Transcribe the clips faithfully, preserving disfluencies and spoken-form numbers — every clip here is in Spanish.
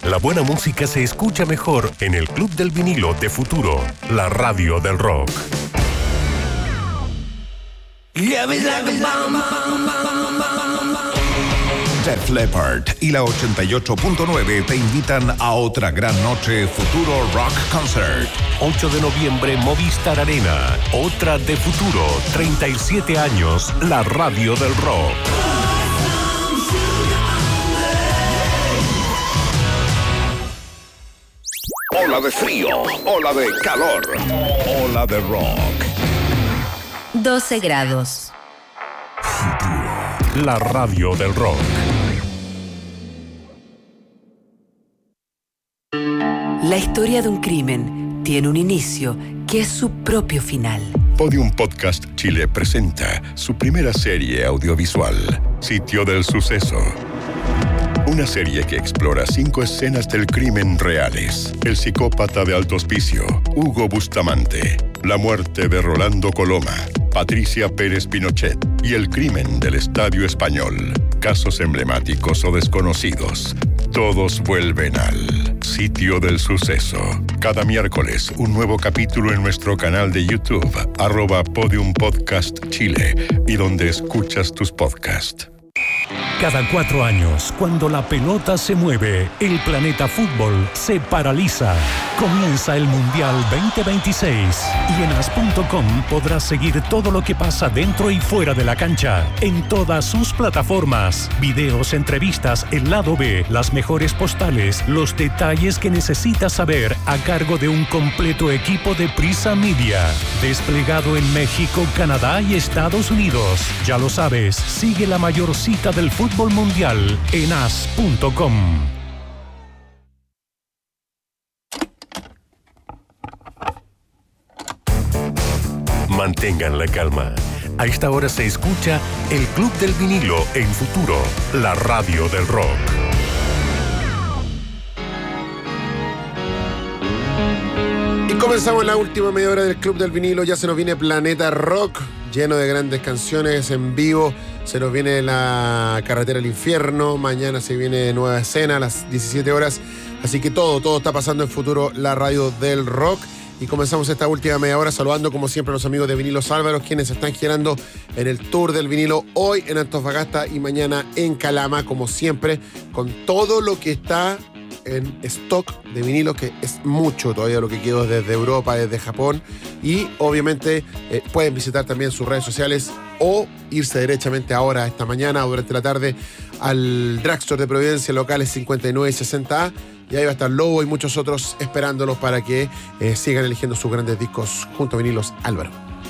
La buena música se escucha mejor en el Club del Vinilo de Futuro, la radio del rock. Def Leppard y la ochenta y ocho punto nueve te invitan a otra gran noche Futuro Rock Concert. ocho de noviembre, Movistar Arena. Otra de Futuro. treinta y siete años, la radio del rock. Ola de frío, ola de calor, ola de rock. doce grados. La radio del rock. La historia de un crimen tiene un inicio que es su propio final. Podium Podcast Chile presenta su primera serie audiovisual, Sitio del Suceso. Una serie que explora cinco escenas del crimen reales. El psicópata de Alto Hospicio, Hugo Bustamante, la muerte de Rolando Coloma, Patricia Pérez Pinochet y el crimen del Estadio Español. Casos emblemáticos o desconocidos. Todos vuelven al Sitio del Suceso. Cada miércoles, un nuevo capítulo en nuestro canal de YouTube, arroba Podium Podcast Chile, y donde escuchas tus podcasts. Cada cuatro años, cuando la pelota se mueve, el planeta fútbol se paraliza. Comienza el Mundial veinte veintiséis y en as punto com podrás seguir todo lo que pasa dentro y fuera de la cancha, en todas sus plataformas. Videos, entrevistas, el lado B, las mejores postales, los detalles que necesitas saber a cargo de un completo equipo de Prisa Media. Desplegado en México, Canadá y Estados Unidos. Ya lo sabes, sigue la mayor cita del fútbol mundial en as punto com. Mantengan la calma. A esta hora se escucha el Club del Vinilo en Futuro, la radio del rock. Y comenzamos la última media hora del Club del Vinilo. Ya se nos viene Planeta Rock, lleno de grandes canciones en vivo. Se nos viene La Carretera al Infierno. Mañana se viene Nueva Escena a las diecisiete horas. Así que todo, todo está pasando en Futuro, la radio del rock. Y comenzamos esta última media hora saludando como siempre a los amigos de Vinilos Álvaros, quienes están girando en el Tour del Vinilo hoy en Antofagasta y mañana en Calama, como siempre, con todo lo que está en stock de vinilos, que es mucho todavía lo que quedó desde Europa, desde Japón. Y obviamente eh, pueden visitar también sus redes sociales o irse derechamente ahora, esta mañana o durante la tarde, al Drugstore de Providencia, locales cincuenta y nueve y sesenta A. Y ahí va a estar Lobo y muchos otros esperándolos para que eh, sigan eligiendo sus grandes discos junto a Vinilos Álvaro.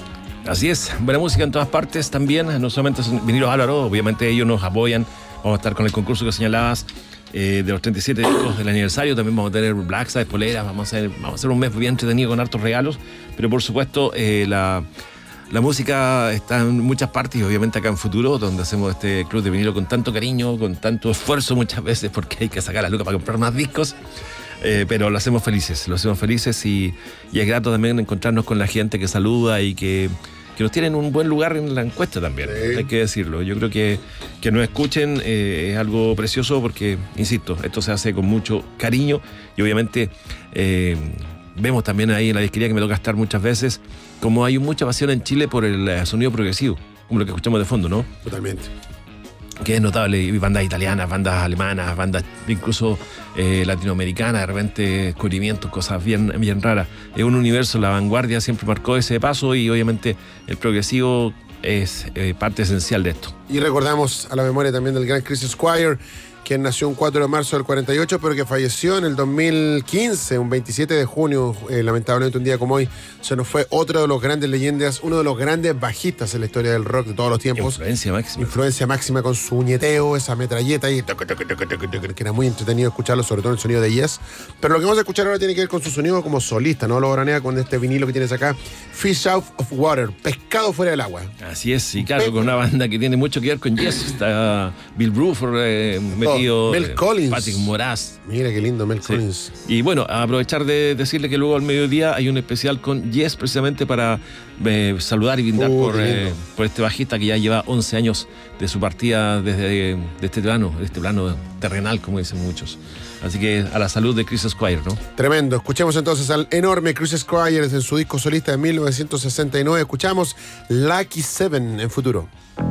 Así es, buena música en todas partes también, no solamente Vinilos Álvaro, obviamente ellos nos apoyan. Vamos a estar con el concurso que señalabas eh, de los treinta y siete discos del aniversario. También vamos a tener Black Sabbath, poleras, vamos a hacer, vamos a hacer un mes bien entretenido con hartos regalos. Pero por supuesto, eh, la, la música está en muchas partes y obviamente acá en Futuro, donde hacemos este club de vinilo con tanto cariño, con tanto esfuerzo muchas veces, porque hay que sacar la luca para comprar más discos. Eh, pero lo hacemos felices, lo hacemos felices y, y es grato también encontrarnos con la gente que saluda y que, que nos tienen un buen lugar en la encuesta también, sí. Hay que decirlo. Yo creo que que nos escuchen eh, es algo precioso porque, insisto, esto se hace con mucho cariño y obviamente eh, vemos también ahí en la disquería que me toca estar muchas veces como hay mucha pasión en Chile por el sonido progresivo, como lo que escuchamos de fondo, ¿no? Totalmente. Que es notable, y bandas italianas, bandas alemanas, bandas incluso eh, latinoamericanas, de repente descubrimientos, cosas bien, bien raras. Es un universo, la vanguardia siempre marcó ese paso y obviamente el progresivo es eh, parte esencial de esto. Y recordamos a la memoria también del gran Chris Squire, quien nació un cuatro de marzo del cuarenta y ocho, pero que falleció en el dos mil quince, un veintisiete de junio, eh, lamentablemente un día como hoy. Se nos fue otro de los grandes leyendas, uno de los grandes bajistas en la historia del rock de todos los tiempos. Influencia máxima. Influencia máxima con su uñeteo, esa metralleta y que era muy entretenido escucharlo, sobre todo el sonido de Yes. Pero lo que vamos a escuchar ahora tiene que ver con su sonido como solista, ¿no? Lo granea con este vinilo que tienes acá, Fish Out of Water, pescado fuera del agua. Así es, y claro, con una banda que tiene mucho que ver con Yes. Está Bill Bruford eh, metido querido Mel eh, Collins. Patrick Moraz. Mira qué lindo, Mel Sí. Collins. Y bueno, aprovechar de decirle que luego al mediodía hay un especial con Yes, precisamente para eh, saludar y brindar Uh, por, qué eh, lindo. por este bajista que ya lleva once años de su partida desde de este plano, de este plano terrenal, como dicen muchos. Así que a la salud de Chris Squire, ¿no? Tremendo. Escuchemos entonces al enorme Chris Squire en su disco solista de mil novecientos sesenta y nueve. Escuchamos Lucky Seven en Futuro.